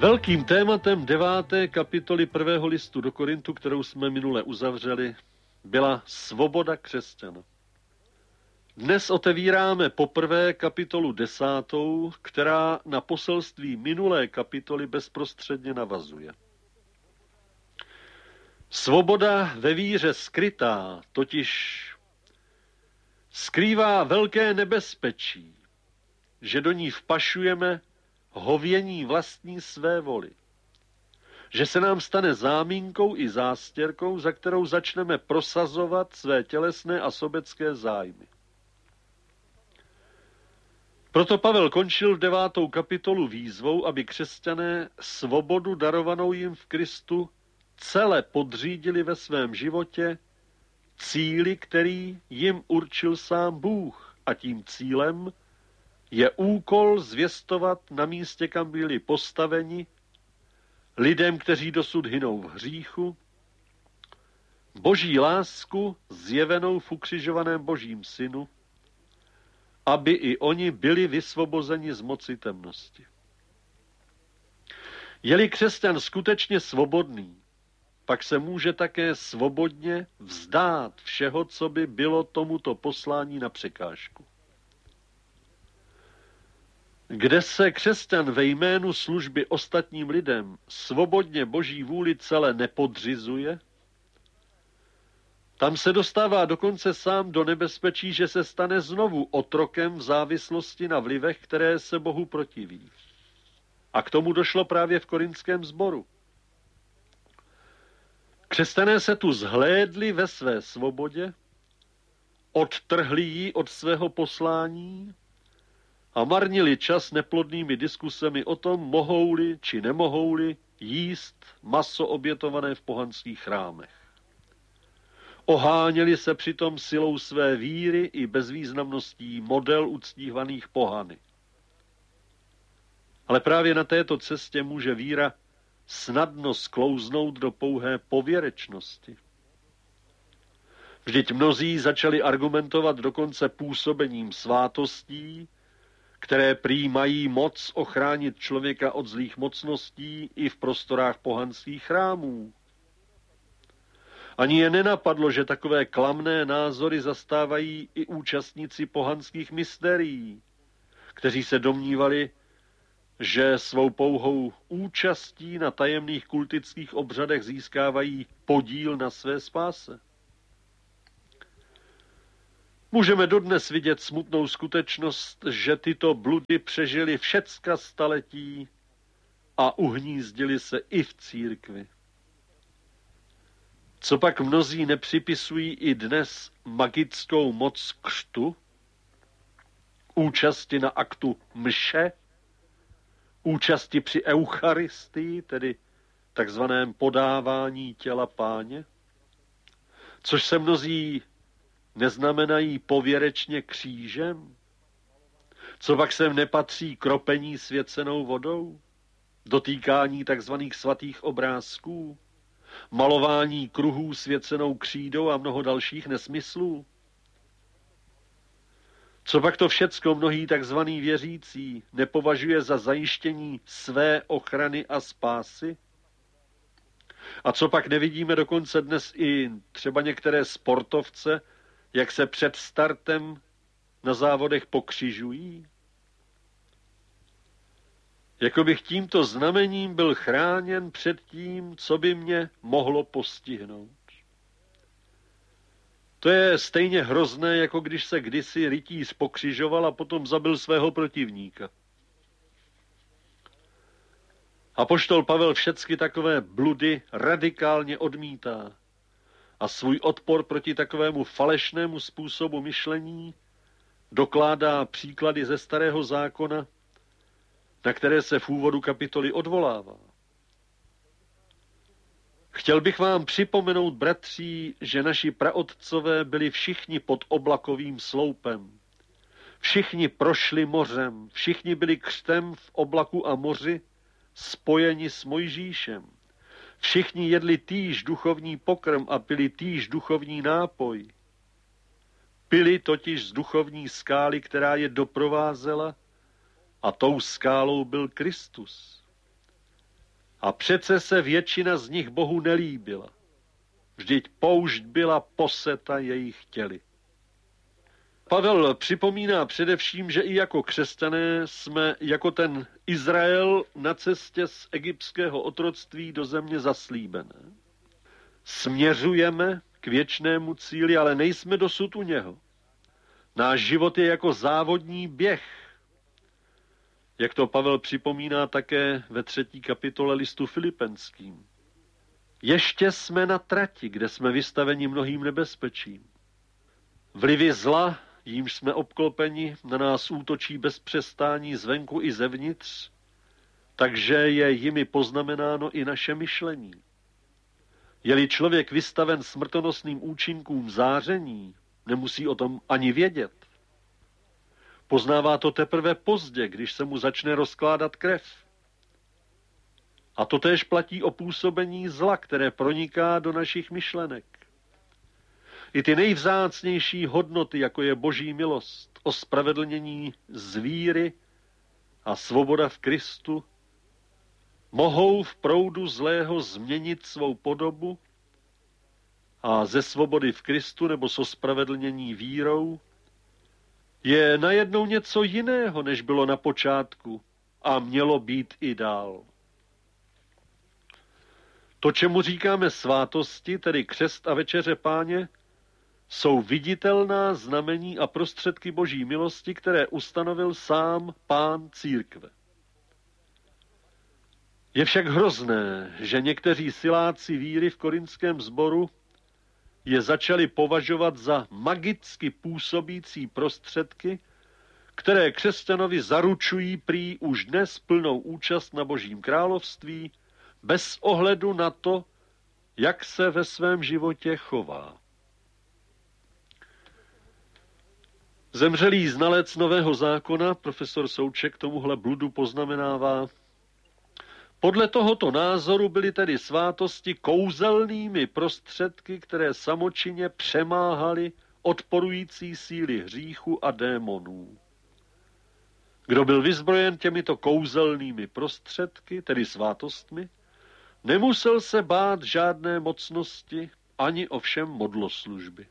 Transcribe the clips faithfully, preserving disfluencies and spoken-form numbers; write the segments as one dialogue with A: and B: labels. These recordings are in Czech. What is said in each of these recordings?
A: Velkým tématem deváté kapitoly prvého listu do Korintu, kterou jsme minule uzavřeli, byla svoboda křesťana. Dnes otevíráme poprvé kapitolu desátou, která na poselství minulé kapitoly bezprostředně navazuje. Svoboda ve víře skrytá totiž skrývá velké nebezpečí, že do ní vpašujeme hovění vlastní své voli. Že se nám stane záminkou i zástěrkou, za kterou začneme prosazovat své tělesné a sobecké zájmy. Proto Pavel končil devátou kapitolu výzvou, aby křesťané svobodu darovanou jim v Kristu celé podřídili ve svém životě cíli, který jim určil sám Bůh. A tím cílem je úkol zvěstovat na místě, kam byli postaveni, lidem, kteří dosud hynou v hříchu, boží lásku zjevenou v ukřižovaném božím synu, aby i oni byli vysvobozeni z moci temnosti. Je-li křesťan skutečně svobodný, pak se může také svobodně vzdát všeho, co by bylo tomuto poslání na překážku. Kde se křesťan ve jménu služby ostatním lidem svobodně boží vůli celé nepodřizuje, tam se dostává dokonce sám do nebezpečí, že se stane znovu otrokem v závislosti na vlivech, které se Bohu protiví. A k tomu došlo právě v korintském sboru. Křesťané se tu zhlédli ve své svobodě, odtrhli ji od svého poslání a marnili čas neplodnými diskusemi o tom, mohou-li či nemohou-li jíst maso obětované v pohanských chrámech. Oháněli se přitom silou své víry i bezvýznamností model uctívaných pohany. Ale právě na této cestě může víra snadno sklouznout do pouhé pověrečnosti. Vždyť mnozí začali argumentovat dokonce působením svátostí, které prý mají moc ochránit člověka od zlých mocností i v prostorách pohanských chrámů. Ani je nenapadlo, že takové klamné názory zastávají i účastníci pohanských mysterií, kteří se domnívali, že svou pouhou účastí na tajemných kultických obřadech získávají podíl na své spáse. Můžeme dodnes vidět smutnou skutečnost, že tyto bludy přežily všecka staletí a uhnízdili se i v církvi. Co pak mnozí nepřipisují i dnes magickou moc křtu, účasti na aktu mše, účasti při eucharistii, tedy takzvaném podávání těla Páně, což se mnozí neznamenají pověrečně křížem, co pak sem nepatří kropení svěcenou vodou, dotýkání takzvaných svatých obrázků, malování kruhů svěcenou křídou a mnoho dalších nesmyslů. Co pak to všecko mnohý takzvaný věřící nepovažuje za zajištění své ochrany a spásy? A co pak nevidíme dokonce dnes i třeba některé sportovce, jak se před startem na závodech pokřižují? Jako bych tímto znamením byl chráněn před tím, co by mě mohlo postihnout. To je stejně hrozné, jako když se kdysi rytíř pokřižoval a potom zabil svého protivníka. Apoštol Pavel všecky takové bludy radikálně odmítá a svůj odpor proti takovému falešnému způsobu myšlení dokládá příklady ze Starého zákona, na které se v úvodu kapitoly odvolává. Chtěl bych vám připomenout, bratří, že naši praotcové byli všichni pod oblakovým sloupem. Všichni prošli mořem, všichni byli křtem v oblaku a moři spojeni s Mojžíšem. Všichni jedli týž duchovní pokrm a pili týž duchovní nápoj. Pili totiž z duchovní skály, která je doprovázela, a tou skálou byl Kristus. A přece se většina z nich Bohu nelíbila. Vždyť poušť byla poseta jejich těly. Pavel připomíná především, že i jako křesťané jsme jako ten Izrael na cestě z egyptského otroctví do země zaslíbené. Směřujeme k věčnému cíli, ale nejsme dosud u něho. Náš život je jako závodní běh. Jak to Pavel připomíná také ve třetí kapitole listu Filipenským. Ještě jsme na trati, kde jsme vystaveni mnohým nebezpečím. Vlivy zla, jímž jsme obklopeni, na nás útočí bez přestání zvenku i zevnitř, takže je jimi poznamenáno i naše myšlení. Je-li člověk vystaven smrtonosným účinkům záření, nemusí o tom ani vědět. Poznává to teprve pozdě, když se mu začne rozkládat krev. A to též platí o působení zla, které proniká do našich myšlenek. I ty nejvzácnější hodnoty, jako je boží milost, ospravedlnění z víry a svoboda v Kristu, mohou v proudu zlého změnit svou podobu a ze svobody v Kristu nebo z ospravedlnění vírou je najednou něco jiného, než bylo na počátku a mělo být i dál. To, čemu říkáme svátosti, tedy křest a večeře Páně, jsou viditelná znamení a prostředky boží milosti, které ustanovil sám Pán církve. Je však hrozné, že někteří siláci víry v korinském sboru je začali považovat za magicky působící prostředky, které křesťanovi zaručují prý už dnes plnou účast na božím království, bez ohledu na to, jak se ve svém životě chová. Zemřelý znalec Nového zákona, profesor Souček, tomuhle bludu poznamenává: podle tohoto názoru byly tedy svátosti kouzelnými prostředky, které samočinně přemáhaly odporující síly hříchu a démonů. Kdo byl vyzbrojen těmito kouzelnými prostředky, tedy svátostmi, nemusel se bát žádné mocnosti ani ovšem modloslužby.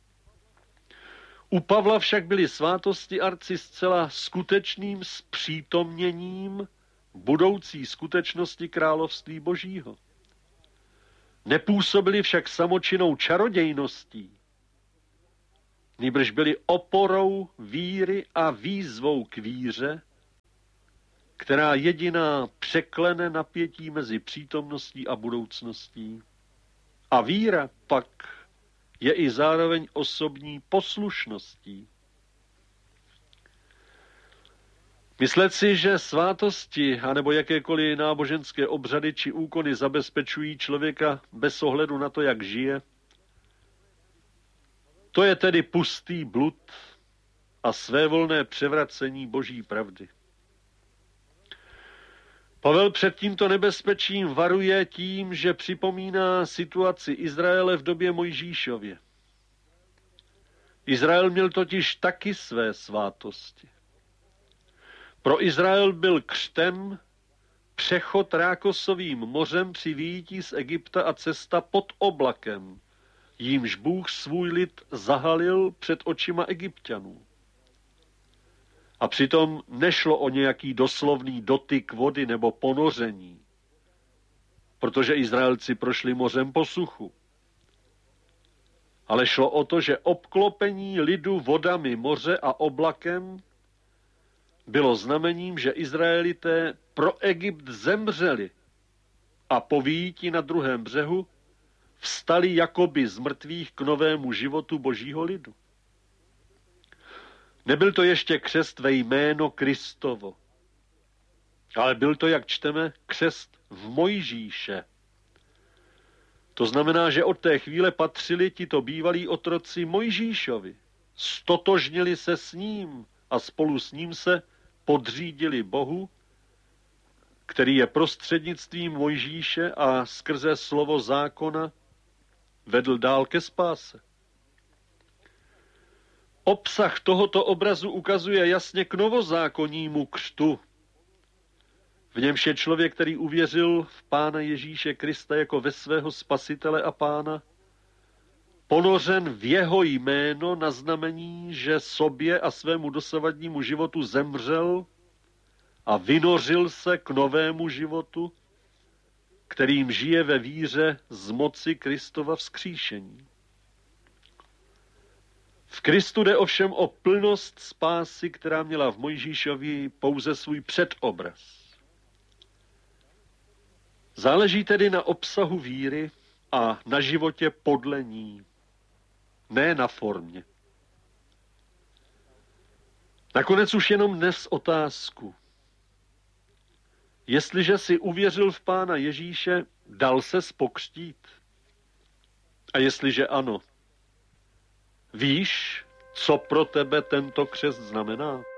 A: U Pavla však byly svátosti arci zcela skutečným zpřítomněním budoucí skutečnosti království božího. Nepůsobili však samočinnou čarodějností, nýbrž byli oporou víry a výzvou k víře, která jediná překlene napětí mezi přítomností a budoucností. A víra pak je i zároveň osobní poslušností. Myslet si, že svátosti anebo jakékoliv náboženské obřady či úkony zabezpečují člověka bez ohledu na to, jak žije, to je tedy pustý blud a svévolné převracení boží pravdy. Pavel před tímto nebezpečím varuje tím, že připomíná situaci Izraele v době Mojžíšově. Izrael měl totiž taky své svátosti. Pro Izrael byl křtem přechod Rákosovým mořem při vyjití z Egypta a cesta pod oblakem, jímž Bůh svůj lid zahalil před očima Egypťanů. A přitom nešlo o nějaký doslovný dotyk vody nebo ponoření, protože Izraelci prošli mořem po suchu. Ale šlo o to, že obklopení lidu vodami moře a oblakem bylo znamením, že Izraelité pro Egypt zemřeli a po vyjití na druhém břehu vstali jakoby z mrtvých k novému životu božího lidu. Nebyl to ještě křest ve jméno Kristovo, ale byl to, jak čteme, křest v Mojžíše. To znamená, že od té chvíle patřili tito bývalí otroci Mojžíšovi, stotožnili se s ním a spolu s ním se podřídili Bohu, který je prostřednictvím Mojžíše a skrze slovo zákona vedl dál ke spáse. Obsah tohoto obrazu ukazuje jasně k novozákonnímu křtu. V němž je člověk, který uvěřil v Pána Ježíše Krista jako ve svého spasitele a Pána, ponořen v jeho jméno na znamení, že sobě a svému dosavadnímu životu zemřel a vynořil se k novému životu, kterým žije ve víře z moci Kristova vzkříšení. V Kristu jde ovšem o plnost spásy, která měla v Mojžíšovi pouze svůj předobraz. Záleží tedy na obsahu víry a na životě podle ní, ne na formě. Nakonec už jenom dnes otázku. Jestliže si uvěřil v Pána Ježíše, dal ses pokřtít? A jestliže ano, víš, co pro tebe tento křest znamená?